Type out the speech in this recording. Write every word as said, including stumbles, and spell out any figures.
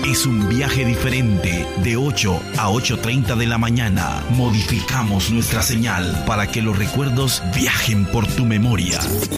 es un viaje diferente de ocho a ocho y media de la mañana. Modificamos nuestra señal para que los recuerdos viajen por tu memoria.